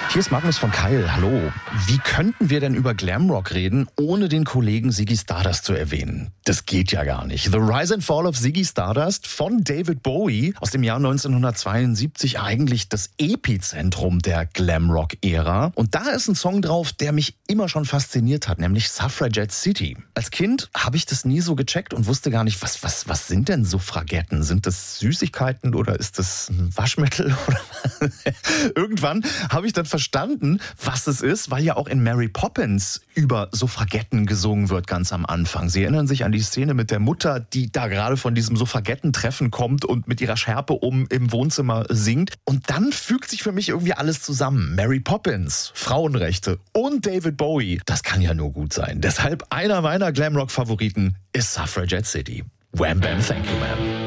Hier ist Magnus von Keil. Hallo. Wie könnten wir denn über Glamrock reden, ohne den Kollegen Ziggy Stardust zu erwähnen? Das geht ja gar nicht. The Rise and Fall of Ziggy Stardust von David Bowie aus dem Jahr 1972, eigentlich das Epizentrum der Glamrock-Ära. Und da ist ein Song drauf, der mich immer schon fasziniert hat, nämlich Suffragette City. Als Kind habe ich das nie so gecheckt und wusste gar nicht, was sind denn Suffragetten? Sind das Süßigkeiten oder ist das ein Waschmittel? Irgendwann habe ich dann verstanden, was es ist, weil ja auch in Mary Poppins über Suffragetten gesungen wird, ganz am Anfang. Sie erinnern sich an die Szene mit der Mutter, die da gerade von diesem Suffragettentreffen kommt und mit ihrer Schärpe im Wohnzimmer singt. Und dann fügt sich für mich irgendwie alles zusammen. Mary Poppins, Frauenrechte und David Bowie. Das kann ja nur gut sein. Deshalb einer meiner Glamrock-Favoriten ist Suffragette City. Wham Bam Thank You Ma'am.